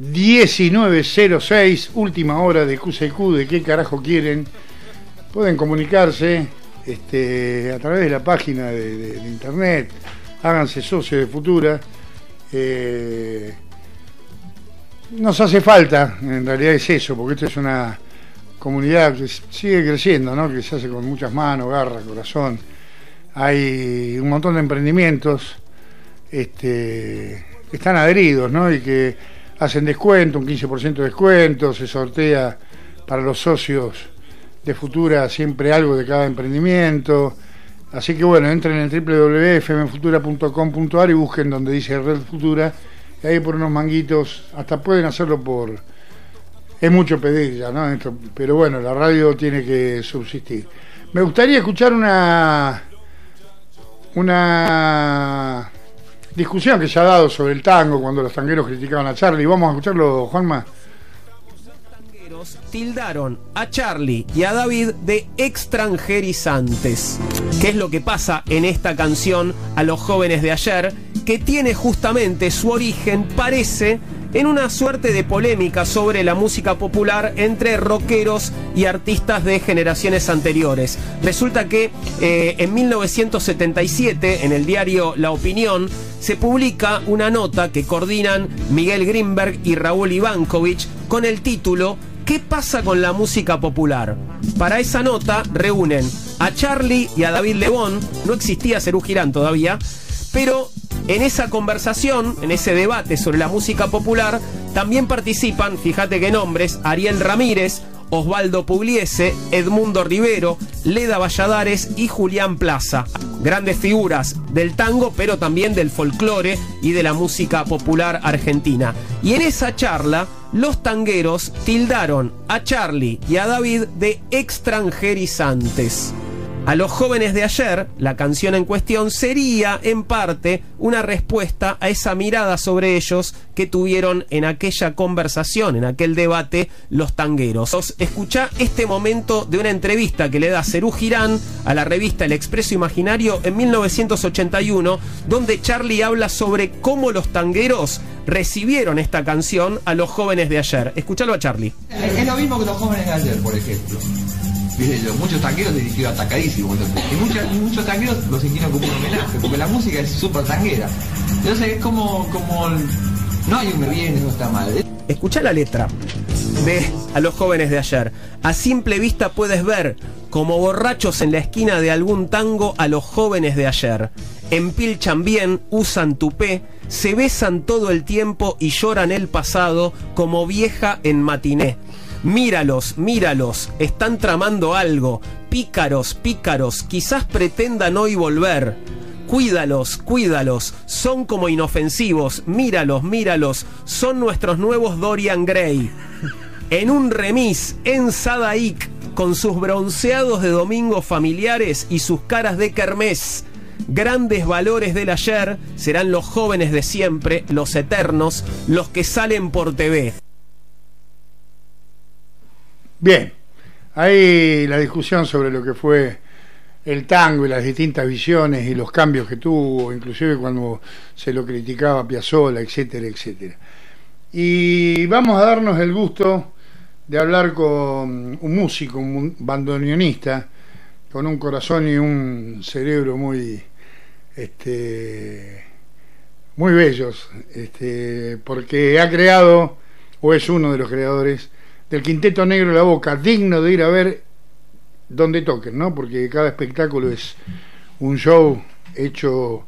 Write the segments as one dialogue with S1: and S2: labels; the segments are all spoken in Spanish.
S1: 19:06, última hora de QCQ, de qué carajo quieren. Pueden comunicarse a través de la página de internet, háganse socios de Futura. Nos hace falta, en realidad es eso, porque esto es una comunidad que sigue creciendo, ¿no? Que se hace con muchas manos, garra, corazón. Hay un montón de emprendimientos que están adheridos, ¿no? Y que hacen descuento, un 15% de descuento, se sortea para los socios de Futura siempre algo de cada emprendimiento. Así que bueno, entren en www.fmfutura.com.ar y busquen donde dice Red Futura, y ahí por unos manguitos, hasta pueden hacerlo por... Es mucho pedir ya, ¿no? Pero bueno, la radio tiene que subsistir. Me gustaría escuchar una discusión que se ha dado sobre el tango cuando los tangueros criticaban a Charlie. Vamos a escucharlo, Juanma.
S2: Tildaron a Charlie y a David de extranjerizantes. ¿Qué es lo que pasa en esta canción a los jóvenes de ayer? Que tiene justamente su origen, parece, en una suerte de polémica sobre la música popular entre rockeros y artistas de generaciones anteriores. Resulta que en 1977, en el diario La Opinión, se publica una nota que coordinan Miguel Grinberg y Raúl Ivankovich con el título ¿Qué pasa con la música popular? Para esa nota reúnen a Charlie y a David Lebón. No existía Serú Girán todavía, pero en esa conversación, en ese debate sobre la música popular, también participan, fíjate qué nombres, Ariel Ramírez, Osvaldo Pugliese, Edmundo Rivero, Leda Valladares y Julián Plaza. Grandes figuras del tango, pero también del folclore y de la música popular argentina. Y en esa charla, los tangueros tildaron a Charlie y a David de extranjerizantes. A los jóvenes de ayer, la canción en cuestión sería, en parte, una respuesta a esa mirada sobre ellos que tuvieron en aquella conversación, en aquel debate, los tangueros. Escuchá este momento de una entrevista que le da Serú Girán a la revista El Expreso Imaginario en 1981, donde Charlie habla sobre cómo los tangueros recibieron esta canción a los jóvenes de ayer. Escuchalo a Charlie.
S3: Es lo mismo que los jóvenes de ayer, por ejemplo. Muchos tangueros dirigidos atacadísimos y muchos tangueros lo sintieron como un homenaje, porque la música es súper tanguera. Entonces es como no hay un me viene, no está mal.
S2: Escuchá la letra de a los jóvenes de ayer. A simple vista puedes ver como borrachos en la esquina de algún tango a los jóvenes de ayer. Empilchan bien, usan tupé, se besan todo el tiempo y lloran el pasado como vieja en matiné. Míralos, míralos, están tramando algo. Pícaros, pícaros, quizás pretendan hoy volver. Cuídalos, cuídalos, son como inofensivos. Míralos, míralos, son nuestros nuevos Dorian Gray. En un remis, en Sadaik, con sus bronceados de domingos familiares y sus caras de kermés. Grandes valores del ayer serán los jóvenes de siempre, los eternos, los que salen por TV.
S1: Bien, ahí la discusión sobre lo que fue el tango y las distintas visiones y los cambios que tuvo, inclusive cuando se lo criticaba a Piazzolla, etcétera, etcétera. Y vamos a darnos el gusto de hablar con un músico, un bandoneonista, con un corazón y un cerebro muy bellos, porque ha creado, o es uno de los creadores, del Quinteto Negro La Boca, digno de ir a ver donde toquen, ¿no? Porque cada espectáculo es un show hecho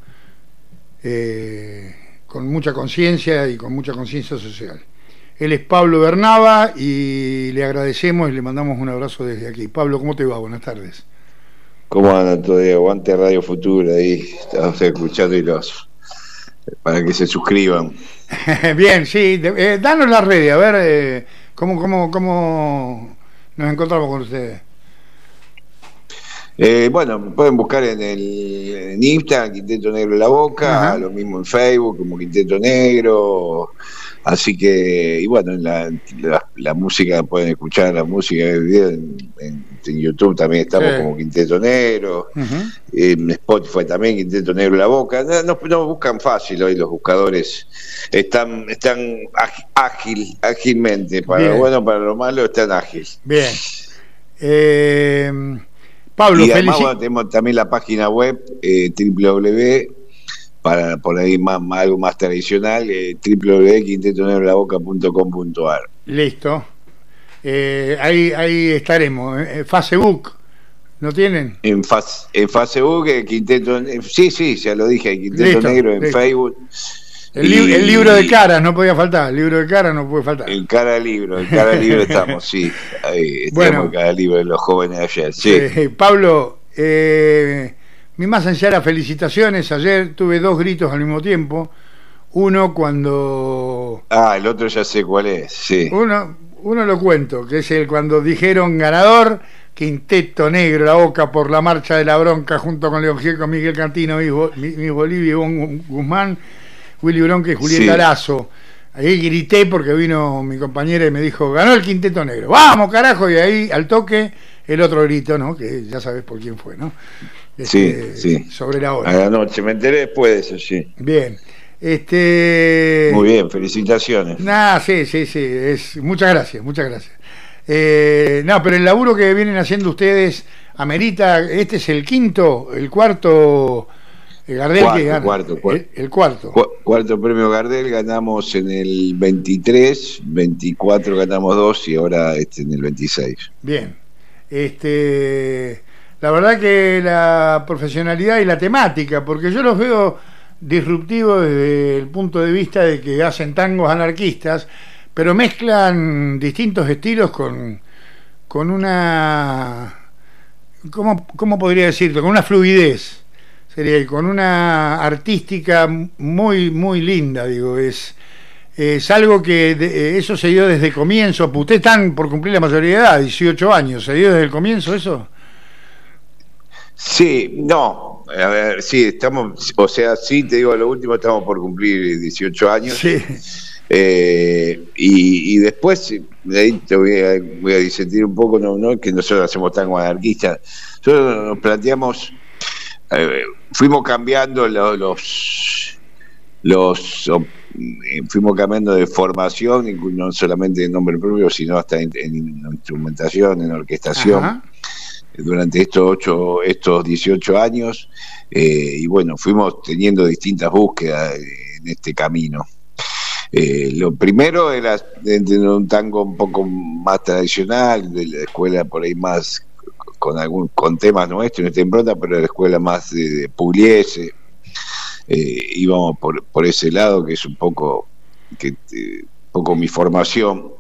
S1: con mucha conciencia y con mucha conciencia social. Él es Pablo Bernaba y le agradecemos y le mandamos un abrazo desde aquí. Pablo, ¿cómo te va? Buenas tardes.
S4: ¿Cómo andan todavía? Aguante Radio Futura, ahí estamos escuchando y para que se suscriban.
S1: Bien, sí, danos las redes, a ver cómo nos encontramos con ustedes.
S4: Bueno, me pueden buscar en Instagram, Quinteto Negro La Boca, lo mismo en Facebook como Quinteto Negro, Así que, y bueno, la música, pueden escuchar la música del video en YouTube también estamos como Quinteto Negro, en Spotify también Quinteto Negro La Boca. No buscan fácil hoy los buscadores, están ágilmente, para lo bueno, para lo malo, están ágiles.
S1: Bien. Pablo,
S4: y además, bueno, tenemos también la página web www, para por ahí algo más tradicional, www.quintetonegrolaboca.com.ar.
S1: Listo. Ahí estaremos. Facebook, ¿no tienen?
S4: En Facebook, Quinteto, sí, ya lo dije, Quinteto Negro en Facebook.
S1: El libro de caras no podía faltar, el libro de caras no puede faltar.
S4: El cara libro estamos, sí. Ahí estamos, el cara libro de los jóvenes de ayer, sí.
S1: Pablo, mis más sinceras felicitaciones. Ayer tuve 2 gritos al mismo tiempo. Uno cuando...
S4: el otro ya sé cuál es, sí.
S1: Uno lo cuento, que es cuando dijeron ganador, Quinteto Negro La Boca por la marcha de la bronca, junto con León Gieco, Miguel Cantino, Miss Bolivia, Ivonne Guzmán, Willy Bronca y Julieta Lazo. Ahí grité porque vino mi compañera y me dijo, ganó el Quinteto Negro. ¡Vamos, carajo! Y ahí, al toque, el otro grito, ¿no? Que ya sabes por quién fue, ¿no?
S4: Sí.
S1: Sobre la hora.
S4: A la noche, me enteré después de eso, sí.
S1: Bien.
S4: Muy bien, felicitaciones.
S1: Sí. Muchas gracias. Pero el laburo que vienen haciendo ustedes amerita. Este es el cuarto Gardel que gana. El cuarto.
S4: Cuarto premio Gardel, ganamos en el 23, 24 ganamos 2 y ahora en el 26.
S1: Bien. La verdad que la profesionalidad y la temática, porque yo los veo disruptivos desde el punto de vista de que hacen tangos anarquistas, pero mezclan distintos estilos con una... ¿Cómo podría decirlo? Con una fluidez. Sería, con una artística muy, muy linda, digo. Es algo que eso se dio desde el comienzo. Ustedes están por cumplir la mayoría de edad, 18 años. ¿Se dio desde el comienzo eso?
S4: Sí, no, a ver, sí, estamos, o sea, sí, te digo, lo último, estamos por cumplir 18 años.
S1: Sí.
S4: Y después, de ahí te voy a disentir un poco, no que nosotros hacemos tango anarquista, nosotros nos fuimos cambiando fuimos cambiando de formación, no solamente de nombre propio, sino hasta en instrumentación, en orquestación. Ajá. Durante estos 18 años, y bueno, fuimos teniendo distintas búsquedas en este camino. Lo primero era tener un tango un poco más tradicional, de la escuela por ahí más con temas nuestros, no está en pronta, pero la escuela más de Pugliese. Íbamos por ese lado, que es un poco mi formación.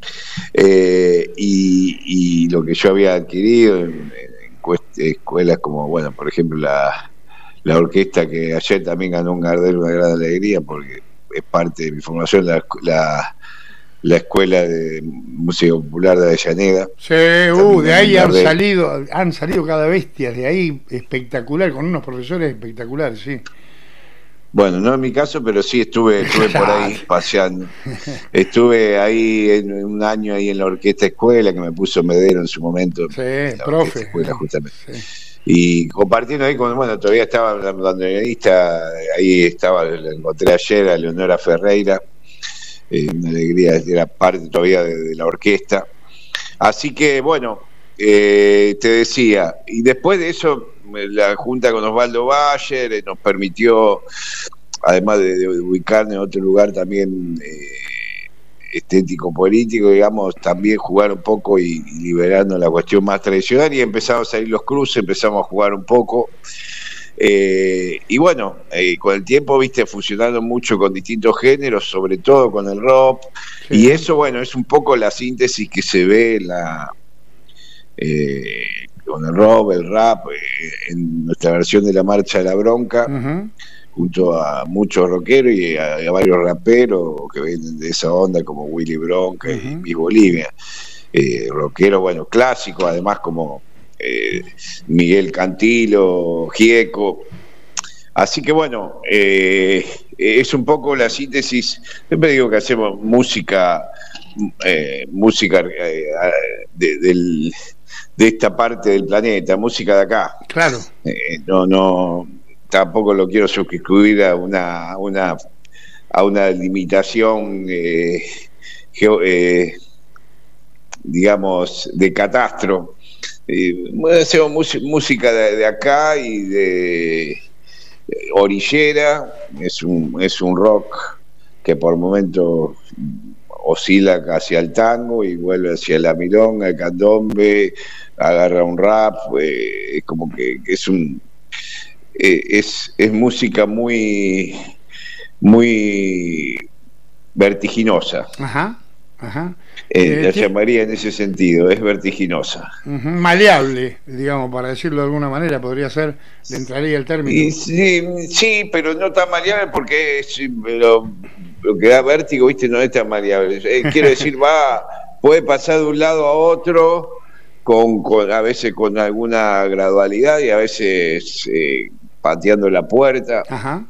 S4: Y lo que yo había adquirido en escuelas como, bueno, por ejemplo la orquesta, que ayer también ganó un Gardel, una gran alegría porque es parte de mi formación, la escuela de música popular de Avellaneda.
S1: Sí, de ahí han salido cada bestia, de ahí espectacular, con unos profesores espectaculares, sí.
S4: Bueno, no en mi caso, pero sí estuve por ahí paseando. Estuve ahí en un año ahí en la orquesta escuela, que me puso Medero en su momento.
S1: Sí, profe.
S4: Escuela, justamente. Sí. Y compartiendo ahí con, bueno, todavía estaba la bandoneonista, ahí estaba, la encontré ayer a Leonora Ferreira, una alegría, era parte todavía de la orquesta. Así que, bueno, te decía, y después de eso, la junta con Osvaldo Bayer nos permitió, además de ubicarnos en otro lugar también estético político, digamos, también jugar un poco y liberando la cuestión más tradicional, y empezamos a salir los cruces, empezamos a jugar un poco, y bueno, con el tiempo, viste, fusionando mucho con distintos géneros, sobre todo con el rock, sí. Y eso, bueno, es un poco la síntesis que se ve con el rock, el rap, en nuestra versión de la Marcha de la Bronca, uh-huh. Junto a muchos rockeros y a varios raperos que vienen de esa onda, como Willy Bronca, uh-huh. Y Miss Bolivia, rockeros, bueno, clásicos, además como Miguel Cantilo, Gieco. Así que bueno, es un poco la síntesis. Siempre digo que hacemos música de esta parte del planeta, música de acá.
S1: Claro.
S4: No, tampoco lo quiero suscribir a una limitación, digamos, de catastro. Hacemos música de acá y de orillera. Es un rock que por momentos oscila hacia el tango y vuelve hacia la milonga, el candombe, agarra un rap. Es como que es música muy vertiginosa.
S1: Ajá.
S4: La llamaría en ese sentido, es vertiginosa.
S1: Maleable, digamos, para decirlo de alguna manera, podría ser, le entraría el término.
S4: Sí, pero no tan maleable porque lo que da vértigo, ¿viste? No es tan maleable. Quiero decir, puede pasar de un lado a otro, a veces con alguna gradualidad y a veces pateando la puerta.
S1: Ajá.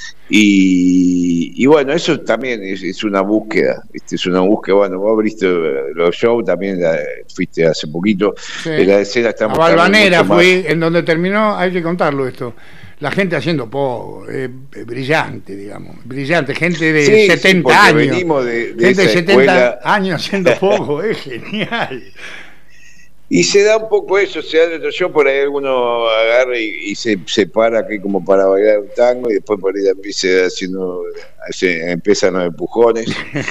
S4: Y bueno, eso también es una búsqueda, ¿viste? Es una búsqueda. Bueno, vos abriste los shows, también fuiste hace poquito.
S1: Sí.
S4: En la escena estamos.
S1: A Valvanera fui, en donde terminó, hay que contarlo esto. La gente haciendo poco, brillante, digamos, brillante, gente de 70 años.
S4: Venimos de
S1: gente de 70
S4: escuela.
S1: Años haciendo poco, es genial.
S4: Y se da un poco eso, se da otro show, por ahí alguno agarra y se para aquí como para bailar un tango y después por ahí empiezan los empujones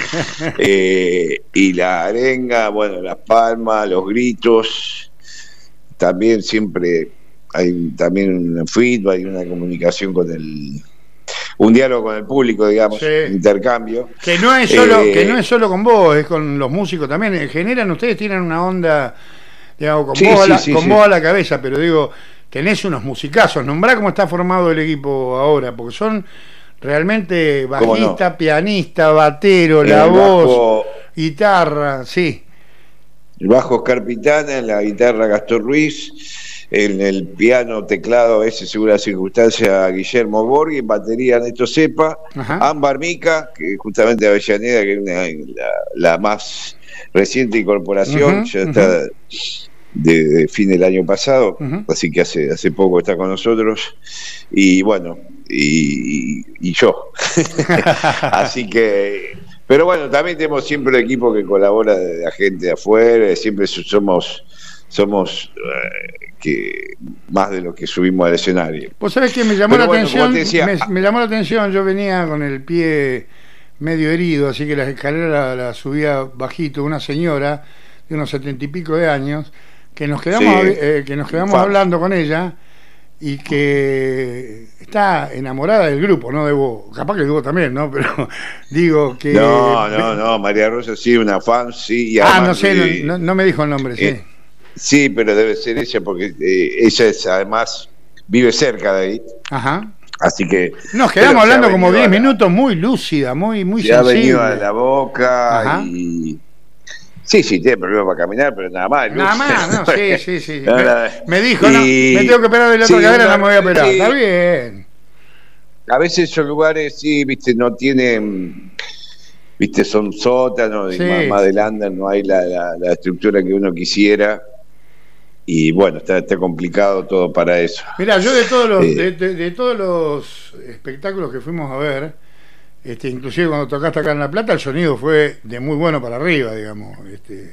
S4: y la arenga, bueno, las palmas, los gritos, también siempre hay también un feedback, hay una comunicación un diálogo con el público, digamos,
S1: sí.
S4: Intercambio.
S1: Que no es solo con vos, es con los músicos también. Ustedes tienen una onda, digamos, con vos a la cabeza, pero digo, tenés unos musicazos. Nombrá cómo está formado el equipo ahora, porque son realmente bajista, pianista, batero, la voz, guitarra, sí.
S4: El bajo Oscar Pitana, en la guitarra Gastón Ruiz, en el piano, teclado, a veces según la circunstancia, Guillermo Borghi, en batería Néstor Cepa, Ámbar Mica, que justamente Avellaneda, que es la más reciente incorporación, ya está de fin del año pasado, así que hace poco está con nosotros, y bueno, y yo. Así que, pero bueno, también tenemos siempre el equipo que colabora de la gente de afuera, siempre somos que más de lo que subimos al escenario.
S1: Vos sabés que me llamó la atención, me llamó la atención, yo venía con el pie medio herido, así que las escaleras la subía bajito, una señora de unos 70 y pico de años, que nos quedamos hablando con ella y que está enamorada del grupo, no de vos, capaz que de vos también, ¿no? Pero digo que...
S4: No, María Rosa sí, una fan, sí. Y además,
S1: no sé, no me dijo el nombre, sí.
S4: Sí, pero debe ser ella porque ella además vive cerca de ahí.
S1: Ajá.
S4: Así que
S1: nos quedamos hablando como 10 minutos, muy lúcida, muy sensible.
S4: Ha venido a la boca. Ajá. Y sí, tiene problemas para caminar, pero nada más.
S1: Nada más, no, sí. Me dijo, me tengo que operar de la otra cadera, no me voy a operar. Está bien.
S4: A veces esos lugares, sí, viste, no tienen, viste, son sótanos, y más adelante no hay la estructura que uno quisiera. Y bueno, está complicado todo para eso.
S1: Mirá, yo de todos los espectáculos que fuimos a ver, inclusive cuando tocaste acá en La Plata, el sonido fue de muy bueno para arriba, digamos.